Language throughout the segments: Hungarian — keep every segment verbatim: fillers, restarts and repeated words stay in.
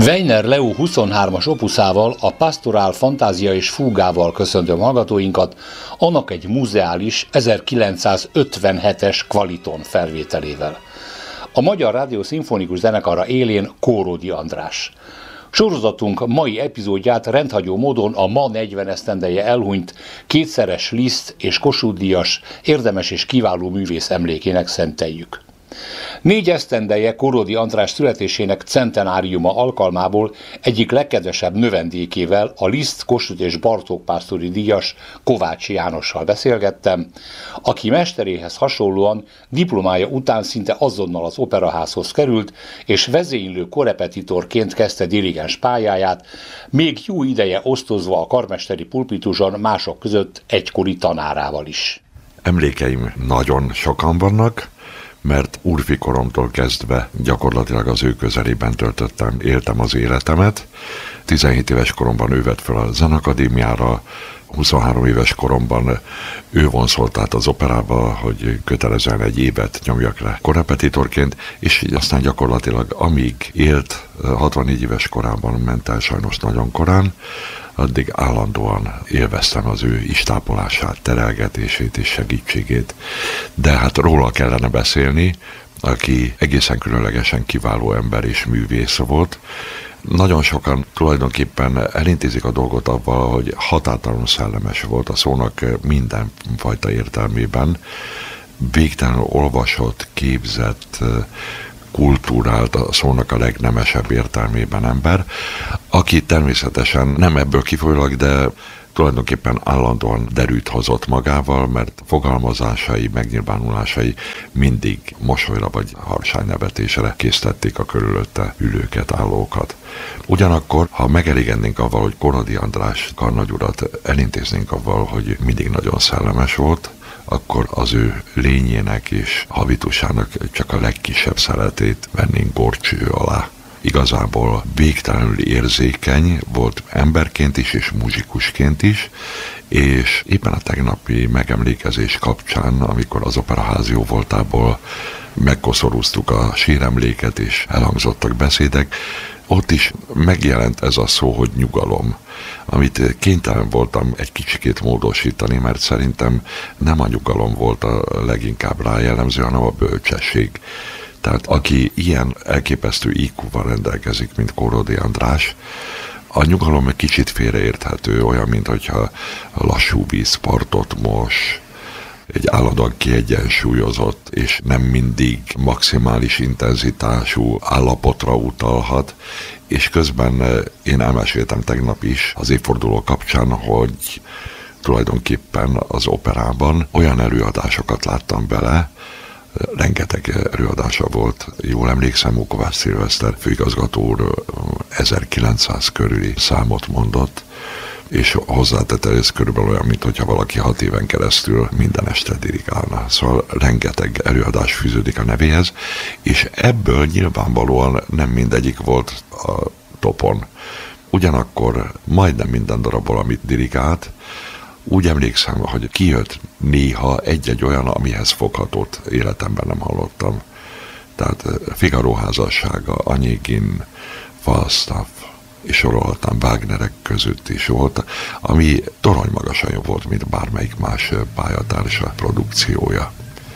Weiner Leo huszonhármas opuszával, a Pastorál Fantázia és Fúgával köszöntöm hallgatóinkat, annak egy muzeális ezerkilencszázötvenhetes Kvaliton felvételével. A Magyar Rádió Szimfonikus Zenekara élén Kóródi András. Sorozatunk mai epizódját rendhagyó módon a ma negyven esztendeje elhunyt, kétszeres Liszt és Kossuth-díjas, érdemes és kiváló művész emlékének szenteljük. Négy esztendeje Kóródi András születésének centenáriuma alkalmából egyik legkedvesebb növendékével, a Liszt, Kossuth és Bartók pásztori díjas Kovács Jánossal beszélgettem, aki mesteréhez hasonlóan diplomája után szinte azonnal az operaházhoz került, és vezénylő korepetitorként kezdte dirigens pályáját, még jó ideje osztozva a karmesteri pulpituson mások között egykori tanárával is. Emlékeim nagyon sokan vannak, mert úrfi koromtól kezdve gyakorlatilag az ő közelében töltöttem, éltem az életemet. tizenhét éves koromban ő vett fel a Zenakadémiára, huszonhárom éves koromban ő vonzolt át az operába, hogy kötelezően egy évet nyomjak le korepetitorként, és így aztán gyakorlatilag amíg élt, hatvannégy éves korában ment el sajnos nagyon korán, addig állandóan élveztem az ő istápolását, terelgetését és segítségét. De hát róla kellene beszélni, aki egészen különlegesen kiváló ember és művész volt. Nagyon sokan tulajdonképpen elintézik a dolgot avval, hogy határtalanul szellemes volt a szónak mindenfajta értelmében. Végtelenül olvasott, képzett, kultúrált, a szónak a legnemesebb értelmében ember, aki természetesen nem ebből kifolyólag, de tulajdonképpen állandóan derűt hozott magával, mert fogalmazásai, megnyilvánulásai mindig mosolyra vagy harsánynevetésre késztették a körülötte ülőket, állókat. Ugyanakkor, ha megelégednénk avval, hogy Kóródi András karnagyurat elintéznénk avval, hogy mindig nagyon szellemes volt, akkor az ő lényének és habitusának csak a legkisebb szeretét vennénk górcső alá. Igazából végtelenül érzékeny volt emberként is és muzsikusként is, és éppen a tegnapi megemlékezés kapcsán, amikor az Operaház jóvoltából megkoszorúztuk a síremléket és elhangzottak beszédek, ott is megjelent ez a szó, hogy nyugalom, amit kénytelen voltam egy kicsikét módosítani, mert szerintem nem a nyugalom volt a leginkább rájellemző, hanem a bölcsesség. Tehát aki ilyen elképesztő í kúval rendelkezik, mint Kóródi András, a nyugalom egy kicsit félreérthető, olyan, mint hogyha lassú víz partot mos, egy állandóan kiegyensúlyozott és nem mindig maximális intenzitású állapotra utalhat, és közben én elmeséltem tegnap is az évforduló kapcsán, hogy tulajdonképpen az operában olyan előadásokat láttam bele, rengeteg előadása volt, jól emlékszem, Kovács Szilveszter főigazgató úr ezerkilencszáz körüli számot mondott, és hozzátette, ez körülbelül olyan, mintha valaki hat éven keresztül minden este dirigálna. Szóval rengeteg előadás fűződik a nevéhez, és ebből nyilvánvalóan nem mindegyik volt a topon. Ugyanakkor majdnem minden darabból, amit dirigált, úgy emlékszem, hogy kijött néha egy-egy olyan, amihez foghatót életemben nem hallottam. Tehát Figaro házassága, Anyégin, Falstaff, és sorolhatnám Wagnerek között is volt, ami torony magasan jobb volt, mint bármelyik más pályatársa produkciója.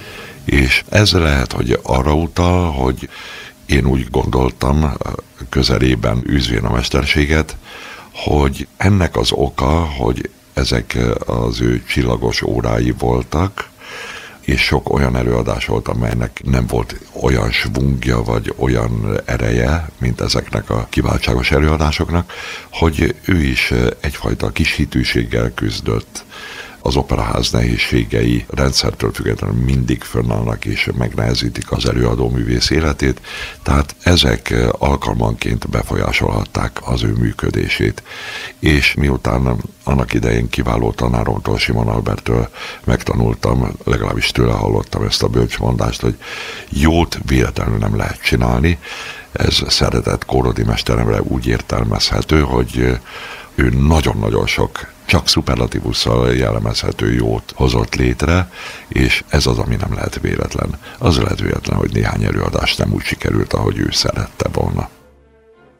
És ez lehet, hogy arra utal, hogy én úgy gondoltam, közelében űzvén a mesterséget, hogy ennek az oka, hogy ezek az ő csillagos órái voltak, és sok olyan előadás volt, amelynek nem volt olyan svungja, vagy olyan ereje, mint ezeknek a kiváltságos előadásoknak, hogy ő is egyfajta kis hitűséggel küzdött. Az Operaház nehézségei rendszertől függetlenül mindig fönnállnak és megnehezítik az előadó művész életét, tehát ezek alkalmanként befolyásolhatták az ő működését. És miután annak idején kiváló tanáromtól, Simon Alberttől megtanultam, legalábbis tőle hallottam ezt a bölcsmondást, hogy jót véletlenül nem lehet csinálni, ez szeretett Kóródi mesteremre úgy értelmezhető, hogy ő nagyon-nagyon sok, csak szuperlatívusszal jellemezhető jót hozott létre, és ez az, ami nem lehet véletlen. Az lehet véletlen, hogy néhány előadás nem úgy sikerült, ahogy ő szerette volna.